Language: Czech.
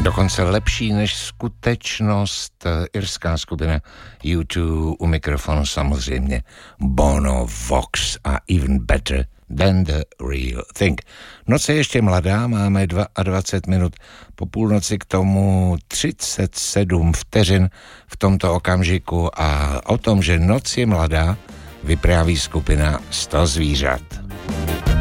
Dokonce lepší než skutečnost. Irská skupina U2, u mikrofonu samozřejmě Bono, Vox a Even Better Than the Real Thing. Noc je ještě mladá, máme 22 minut po půlnoci, k tomu 37 vteřin v tomto okamžiku a o tom, že noc je mladá, vypráví skupina 100 zvířat.